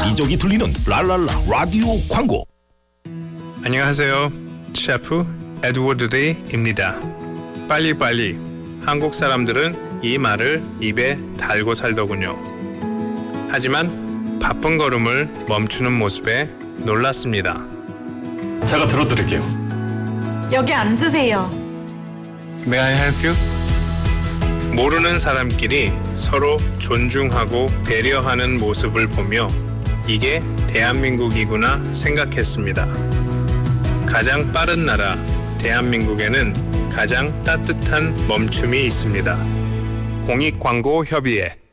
여기저기 들리는 랄랄라 라디오 광고. 안녕하세요. 셰프 에드워드 데이입니다. 빨리빨리. 한국 사람들은 이 말을 입에 달고 살더군요. 하지만 바쁜 걸음을 멈추는 모습에 놀랐습니다. 제가 들어드릴게요. 여기 앉으세요. May I help you? 모르는 사람끼리 서로 존중하고 배려하는 모습을 보며 이게 대한민국이구나 생각했습니다. 가장 빠른 나라 대한민국에는 가장 따뜻한 멈춤이 있습니다. 공익광고협의회